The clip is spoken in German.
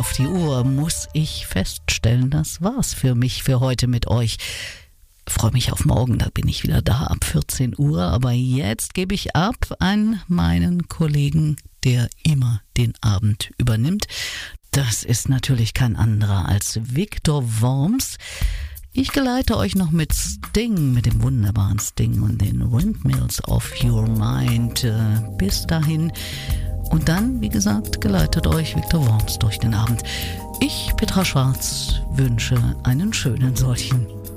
auf die Uhr, muss ich feststellen, das war's für mich für heute mit euch. Freue mich auf morgen, da bin ich wieder da ab 14 Uhr. Aber jetzt gebe ich ab an meinen Kollegen, der immer den Abend übernimmt. Das ist natürlich kein anderer als Viktor Worms. Ich geleite euch noch mit Sting, mit dem wunderbaren Sting und den Windmills of Your Mind. Bis dahin. Und dann, wie gesagt, geleitet euch Viktor Worms durch den Abend. Ich, Petra Schwarz, wünsche einen schönen solchen.